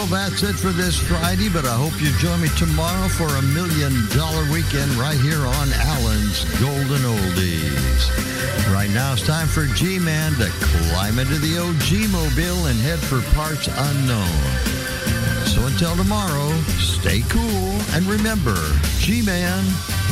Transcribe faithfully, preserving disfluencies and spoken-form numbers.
Well, that's it for this Friday, but I hope you join me tomorrow for a million dollar weekend right here on Allen's Golden Oldies. Right now it's time for G-Man to climb into the old G-Mobile and head for parts unknown. So until tomorrow, stay cool, and remember, G-Man